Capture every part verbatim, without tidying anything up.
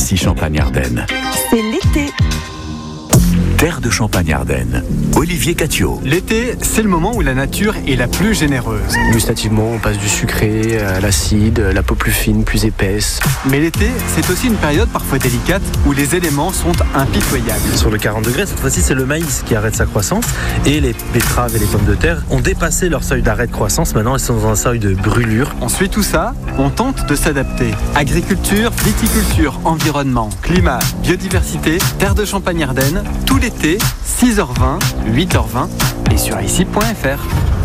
ici Champagne-Ardenne. C'est l'été. Terre de Champagne-Ardenne. Olivier Catio. L'été, c'est le moment où la nature est la plus généreuse. Gustativement, on passe du sucré à l'acide, la peau plus fine, plus épaisse. Mais l'été, c'est aussi une période parfois délicate où les éléments sont impitoyables. Sur le quarante degrés, cette fois-ci, c'est le maïs qui arrête sa croissance et les betteraves et les pommes de terre ont dépassé leur seuil d'arrêt de croissance. Maintenant, elles sont dans un seuil de brûlure. On suit tout ça, on tente de s'adapter. Agriculture, viticulture, environnement, climat, biodiversité, Terre de Champagne-Ardenne, tout les L'été, six heures vingt, huit heures vingt et sur ici point f r.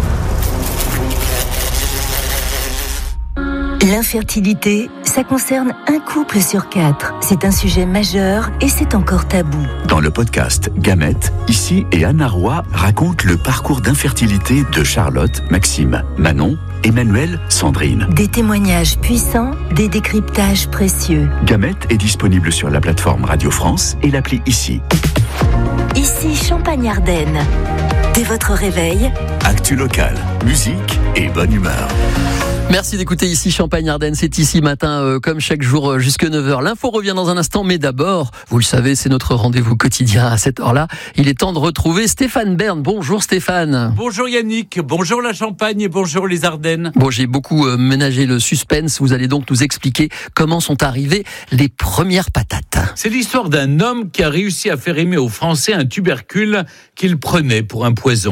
L'infertilité, ça concerne un couple sur quatre. C'est un sujet majeur et c'est encore tabou. Dans le podcast Gamètes, ici et Anna Roy racontent le parcours d'infertilité de Charlotte, Maxime, Manon, Emmanuel, Sandrine. Des témoignages puissants, des décryptages précieux. Gamètes est disponible sur la plateforme Radio France et l'appli Ici. Ici Champagne-Ardenne. Dès votre réveil, actu locale, musique et bonne humeur. Merci d'écouter ici Champagne-Ardenne, c'est ici matin euh, comme chaque jour euh, jusque neuf heures. L'info revient dans un instant, mais d'abord, vous le savez, c'est notre rendez-vous quotidien à cette heure-là. Il est temps de retrouver Stéphane Bern. Bonjour Stéphane. Bonjour Yannick, bonjour la Champagne et bonjour les Ardennes. Bon, j'ai beaucoup euh, ménagé le suspense. Vous allez donc nous expliquer comment sont arrivées les premières patates. C'est l'histoire d'un homme qui a réussi à faire aimer aux Français un tubercule qu'il prenait pour un poison.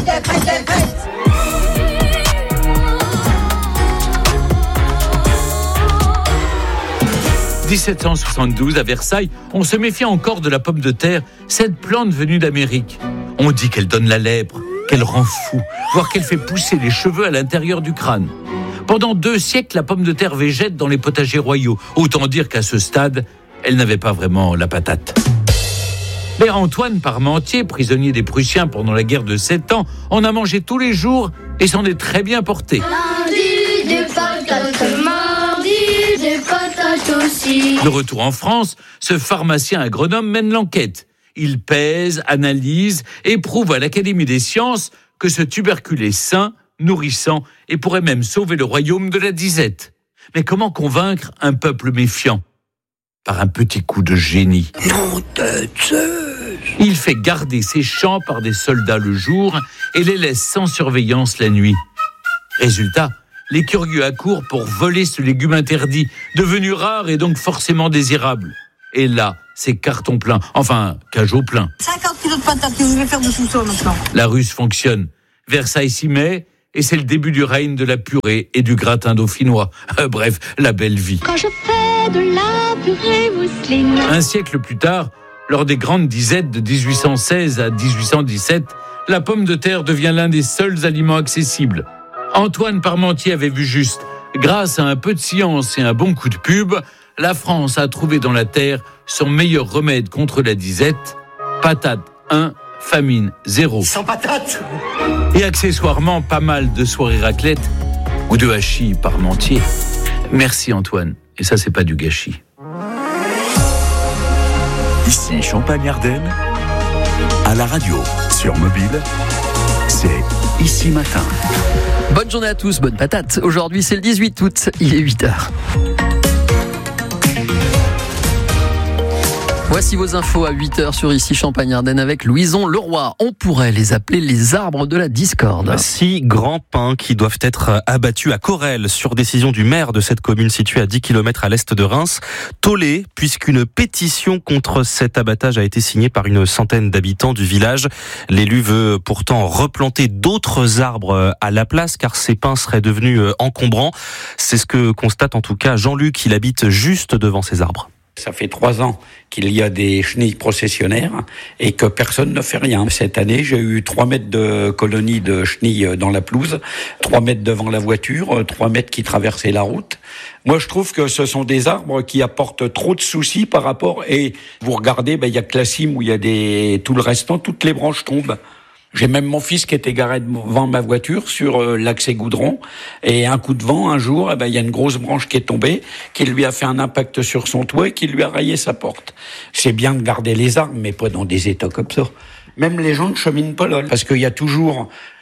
dix-sept cent soixante-douze, à Versailles, on se méfiait encore de la pomme de terre, cette plante venue d'Amérique. On dit qu'elle donne la lèpre, qu'elle rend fou, voire qu'elle fait pousser les cheveux à l'intérieur du crâne. Pendant deux siècles, la pomme de terre végète dans les potagers royaux. Autant dire qu'à ce stade, elle n'avait pas vraiment la patate. Mais Antoine Parmentier, prisonnier des Prussiens pendant la guerre de Sept Ans, en a mangé tous les jours et s'en est très bien porté. Lundi des patates, mardi des patates aussi. De retour en France, ce pharmacien agronome mène l'enquête. Il pèse, analyse et prouve à l'Académie des sciences que ce tubercule est sain, nourrissant et pourrait même sauver le royaume de la disette. Mais comment convaincre un peuple méfiant ? Par un petit coup de génie. Non de Zeus. Il fait garder ses champs par des soldats le jour et les laisse sans surveillance la nuit. Résultat, les curieux accourent pour voler ce légume interdit, devenu rare et donc forcément désirable. Et là, c'est carton plein, enfin, cajot plein. cinquante kilos de patates que je vais faire de tout ça maintenant. La ruse fonctionne. Versailles s'y met et c'est le début du règne de la purée et du gratin dauphinois. Euh, bref, la belle vie. Quand je fais de la purée mousseline. Un siècle plus tard, lors des grandes disettes de dix-huit cent seize à dix-huit cent dix-sept, la pomme de terre devient l'un des seuls aliments accessibles. Antoine Parmentier avait vu juste. Grâce à un peu de science et un bon coup de pub, la France a trouvé dans la terre son meilleur remède contre la disette. Patate un, famine zéro. Sans patates. Et accessoirement, pas mal de soirées raclette ou de hachis Parmentier. Merci Antoine. Et ça, c'est pas du gâchis. Ici Champagne-Ardenne, à la radio, sur mobile, c'est Ici Matin. Bonne journée à tous, bonne patate. Aujourd'hui, c'est le dix-huit août, il est huit heures. Voici vos infos à huit heures sur Ici Champagne-Ardenne avec Louison Leroy. On pourrait les appeler les arbres de la discorde. Six grands pins qui doivent être abattus à Corrèze sur décision du maire de cette commune située à dix kilomètres à l'est de Reims. Tollé, puisqu'une pétition contre cet abattage a été signée par une centaine d'habitants du village. L'élu veut pourtant replanter d'autres arbres à la place car ces pins seraient devenus encombrants. C'est ce que constate en tout cas Jean-Luc, il habite juste devant ces arbres. Ça fait trois ans qu'il y a des chenilles processionnaires et que personne ne fait rien. Cette année, j'ai eu trois mètres de colonies de chenilles dans la pelouse, trois mètres devant la voiture, trois mètres qui traversaient la route. Moi, je trouve que ce sont des arbres qui apportent trop de soucis par rapport... Et vous regardez, ben, il y a que la cime où il y a des... tout le restant, toutes les branches tombent. J'ai même mon fils qui était garé devant ma voiture sur euh, l'accès Goudron et un coup de vent un jour, eh ben il y a une grosse branche qui est tombée, qui lui a fait un impact sur son toit et qui lui a rayé sa porte. C'est bien de garder les arbres, mais pas dans des états comme ça. Même les gens ne cheminent pas là, parce qu'il y a toujours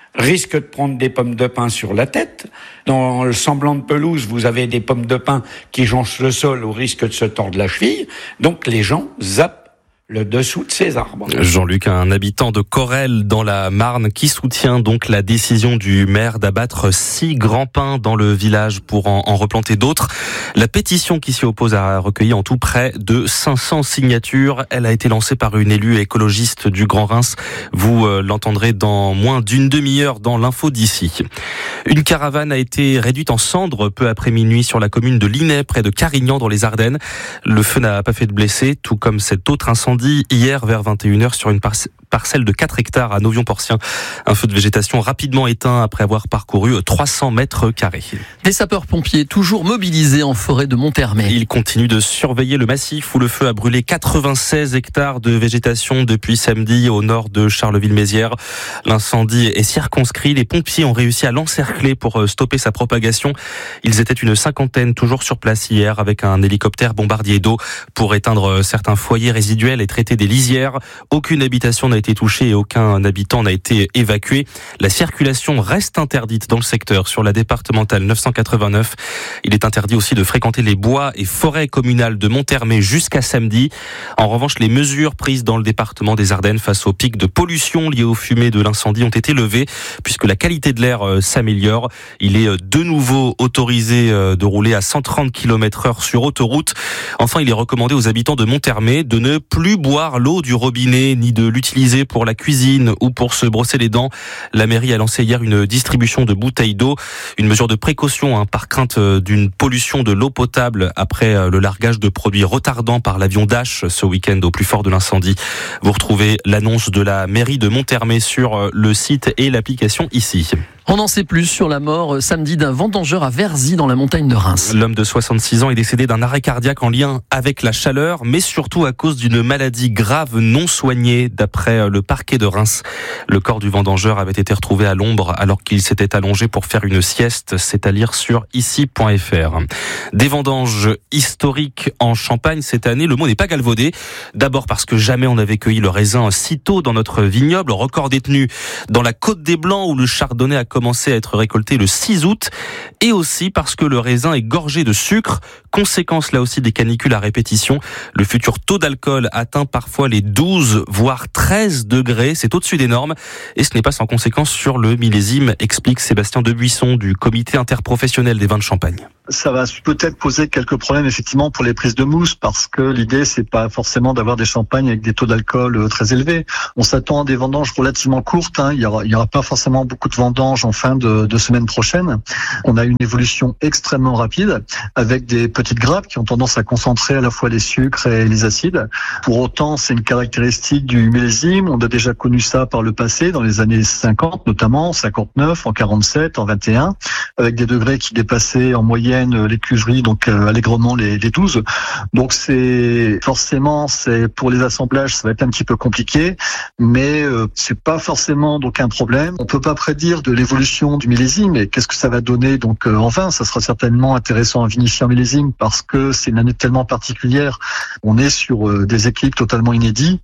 risque de prendre des pommes de pin sur la tête. Dans le semblant de pelouse, vous avez des pommes de pin qui jonchent le sol au risque de se tordre la cheville. Donc les gens zappent le dessous de ces arbres. Jean-Luc, un habitant de Corrèze dans la Marne, qui soutient donc la décision du maire d'abattre six grands pins dans le village pour en, en replanter d'autres. La pétition qui s'y oppose a recueilli en tout près de cinq cents signatures. Elle a été lancée par une élue écologiste du Grand Reims. Vous euh, l'entendrez dans moins d'une demi-heure dans l'info d'ici. Une caravane a été réduite en cendres peu après minuit sur la commune de Linay, près de Carignan dans les Ardennes. Le feu n'a pas fait de blessés, tout comme cet autre incendie hier vers vingt et une heures sur une parce- parcelle de quatre hectares à Novion-Porcien. Un feu de végétation rapidement éteint après avoir parcouru trois cents mètres carrés. Des sapeurs-pompiers toujours mobilisés en forêt de Monthermé. Ils continuent de surveiller le massif où le feu a brûlé quatre-vingt-seize hectares de végétation depuis samedi au nord de Charleville-Mézières. L'incendie est circonscrit. Les pompiers ont réussi à l'encercler pour stopper sa propagation. Ils étaient une cinquantaine toujours sur place hier avec un hélicoptère bombardier d'eau pour éteindre certains foyers résiduels et traiter des lisières. Aucune habitation n'a été touchée et aucun habitant n'a été évacué. La circulation reste interdite dans le secteur sur la départementale neuf cent quatre-vingt-neuf. Il est interdit aussi de fréquenter les bois et forêts communales de Monthermé jusqu'à samedi. En revanche, les mesures prises dans le département des Ardennes face au pic de pollution lié aux fumées de l'incendie ont été levées puisque la qualité de l'air s'améliore. Il est de nouveau autorisé de rouler à cent trente kilomètres heure sur autoroute. Enfin, il est recommandé aux habitants de Monthermé de ne plus boire l'eau du robinet ni de l'utiliser pour la cuisine ou pour se brosser les dents. La mairie a lancé hier une distribution de bouteilles d'eau, une mesure de précaution hein, par crainte d'une pollution de l'eau potable après le largage de produits retardants par l'avion Dash ce week-end au plus fort de l'incendie. Vous retrouvez l'annonce de la mairie de Monthermé sur le site et l'application ici. On en sait plus sur la mort samedi d'un vendangeur à Verzy dans la montagne de Reims. L'homme de soixante-six ans est décédé d'un arrêt cardiaque en lien avec la chaleur, mais surtout à cause d'une maladie grave non soignée, d'après le parquet de Reims. Le corps du vendangeur avait été retrouvé à l'ombre alors qu'il s'était allongé pour faire une sieste. C'est à lire sur ici point f r. Des vendanges historiques en Champagne cette année. Le mot n'est pas galvaudé. D'abord parce que jamais on n'avait cueilli le raisin si tôt dans notre vignoble. Record détenu dans la Côte des Blancs où le chardonnay a commencé à être récolté le six août, et aussi parce que le raisin est gorgé de sucre, conséquence là aussi des canicules à répétition. Le futur taux d'alcool atteint parfois les douze voire treize degrés, c'est au-dessus des normes et ce n'est pas sans conséquence sur le millésime, explique Sébastien Debuisson du comité interprofessionnel des vins de Champagne. Ça va peut-être poser quelques problèmes effectivement pour les prises de mousse parce que l'idée c'est pas forcément d'avoir des champagnes avec des taux d'alcool très élevés. On s'attend à des vendanges relativement courtes, hein. Il y aura, il y aura pas forcément beaucoup de vendanges en fin de, de semaine prochaine. On a une évolution extrêmement rapide avec des petites grappes qui ont tendance à concentrer à la fois les sucres et les acides. Pour autant, c'est une caractéristique du millésime. On a déjà connu ça par le passé, dans les années cinquante notamment, cinquante-neuf, en quarante-sept, en vingt et un, avec des degrés qui dépassaient en moyenne les cuveries, donc euh, allègrement les, les douze. Donc c'est forcément, c'est pour les assemblages, ça va être un petit peu compliqué, mais euh, c'est pas forcément donc un problème. On peut pas prédire de l'évolution du millésime et qu'est-ce que ça va donner donc euh, en vin. Ça sera certainement intéressant à vinifier en millésime parce que c'est une année tellement particulière. On est sur euh, des équilibres totalement inédits.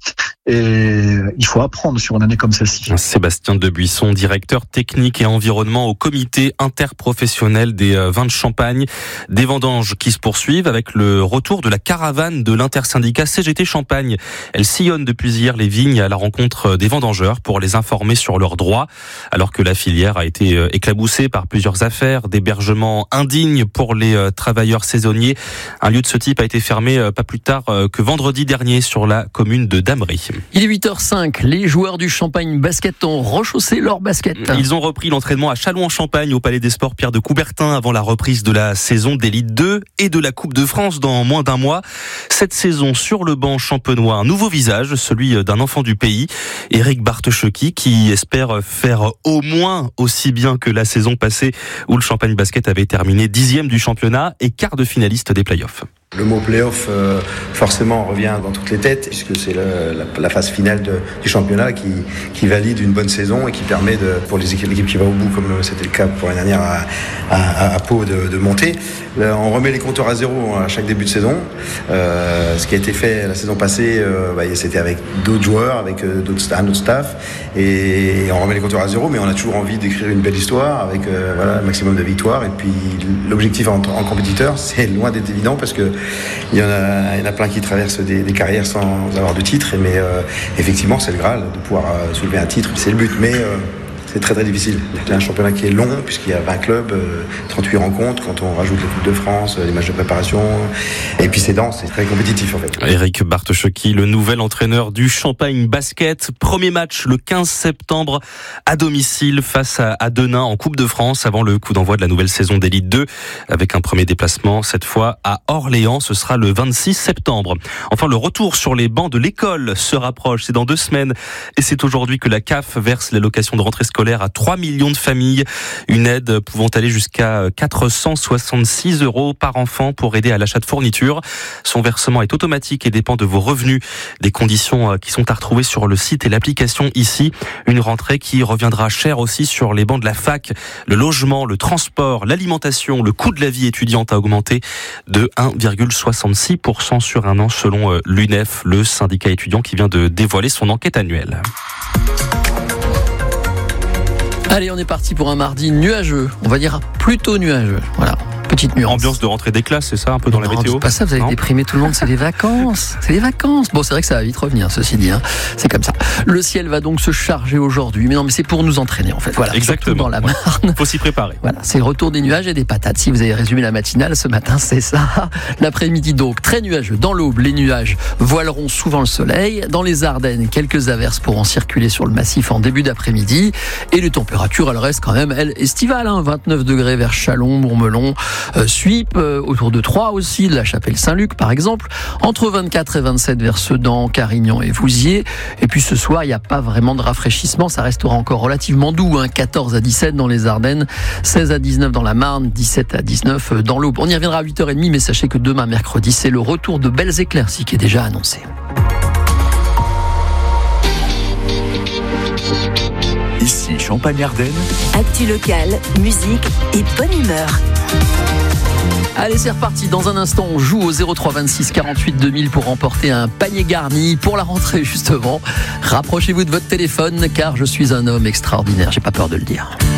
Et il faut apprendre sur une année comme celle-ci. Sébastien Debuisson, directeur technique et environnement au comité interprofessionnel des vins de Champagne. Des vendanges qui se poursuivent avec le retour de la caravane de l'intersyndicat C G T Champagne. Elle sillonne depuis hier les vignes à la rencontre des vendangeurs pour les informer sur leurs droits, alors que la filière a été éclaboussée par plusieurs affaires d'hébergement indigne pour les travailleurs saisonniers. Un lieu de ce type a été fermé pas plus tard que vendredi dernier sur la commune de Damery. Il est huit heures cinq, les joueurs du Champagne Basket ont rechaussé leurs baskets. Ils ont repris l'entraînement à Châlons-en-Champagne au Palais des Sports Pierre de Coubertin avant la reprise de la saison d'Élite deux et de la Coupe de France dans moins d'un mois. Cette saison sur le banc champenois, un nouveau visage, celui d'un enfant du pays, Éric Bartecheki, qui espère faire au moins aussi bien que la saison passée où le Champagne Basket avait terminé dixième du championnat et quart de finaliste des playoffs. Le mot play-off, euh, forcément, revient dans toutes les têtes, puisque c'est le, la, la phase finale de, du championnat qui, qui valide une bonne saison et qui permet, de, pour les équipes, l'équipe qui va au bout, comme c'était le cas pour l'année dernière à, à, à Pau, de, de monter. Là, on remet les compteurs à zéro à chaque début de saison. Euh, ce qui a été fait la saison passée, euh, bah, c'était avec d'autres joueurs, avec euh, d'autres, un autre staff, et on remet les compteurs à zéro, mais on a toujours envie d'écrire une belle histoire avec euh, voilà, un maximum de victoires. Et puis l'objectif en, en compétiteur, c'est loin d'être évident, parce que Il y, en a, il y en a plein qui traversent des, des carrières sans avoir de titre, mais euh, effectivement c'est le Graal de pouvoir euh, soulever un titre, c'est le but, mais euh, c'est très très difficile. C'est un championnat qui est long puisqu'il y a vingt clubs, euh, trente-huit rencontres quand on rajoute les Coupes de France, les matchs de préparation, et puis c'est dense, c'est très compétitif en fait. Éric Bartoszewski, le nouvel entraîneur du Champagne Basket. Premier match le quinze septembre à domicile face à, à Denain en Coupe de France avant le coup d'envoi de la nouvelle saison d'Élite deux, avec un premier déplacement cette fois à Orléans. Ce sera le vingt-six septembre. Enfin, le retour sur les bancs de l'école se rapproche. C'est dans deux semaines et c'est aujourd'hui que la C A F verse l'allocation de rentrée scolaire à trois millions de familles. Une aide pouvant aller jusqu'à quatre cent soixante-six euros par enfant pour aider à l'achat de fournitures. Son versement est automatique et dépend de vos revenus. Des conditions qui sont à retrouver sur le site et l'application ici. Une rentrée qui reviendra cher aussi sur les bancs de la fac. Le logement, le transport, l'alimentation, le coût de la vie étudiante a augmenté de un virgule soixante-six pour cent sur un an selon l'U N E F, le syndicat étudiant qui vient de dévoiler son enquête annuelle. Allez, on est parti pour un mardi nuageux. On va dire plutôt nuageux. Voilà. Petite nuance. Ambiance de rentrée des classes, c'est ça, un peu dans non, la météo? C'est pas ça, vous allez déprimer tout le monde, c'est les vacances. C'est les vacances. Bon, c'est vrai que ça va vite revenir, ceci dit, hein. C'est comme ça. Le ciel va donc se charger aujourd'hui. Mais non, mais c'est pour nous entraîner, en fait. Voilà. Exactement. Surtout dans la Marne. Faut s'y préparer. Voilà. C'est le retour des nuages et des patates. Si vous avez résumé la matinale ce matin, c'est ça. L'après-midi, donc, très nuageux. Dans l'aube, les nuages voileront souvent le soleil. Dans les Ardennes, quelques averses pourront circuler sur le massif en début d'après-midi. Et les températures, elles restent quand même, elles, estivales, hein. vingt-neuf degrés vers Châlons, Bourmelon, euh, Suippes, autour de Troyes aussi, de la Chapelle-Saint-Luc par exemple, entre vingt-quatre et vingt-sept vers Sedan, Carignan et Vouziers. Et puis ce soir, il n'y a pas vraiment de rafraîchissement, ça restera encore relativement doux, hein. quatorze à dix-sept dans les Ardennes, seize à dix-neuf dans la Marne, dix-sept à dix-neuf dans l'Aube. On y reviendra à huit heures trente, mais sachez que demain mercredi, c'est le retour de belles éclaircies qui est déjà annoncé. Ici, Champagne-Ardenne. Actu locale, musique et bonne humeur. Allez, c'est reparti. Dans un instant, on joue au zéro trois vingt-six quarante-huit deux mille pour remporter un panier garni pour la rentrée, justement. Rapprochez-vous de votre téléphone, car je suis un homme extraordinaire. J'ai pas peur de le dire.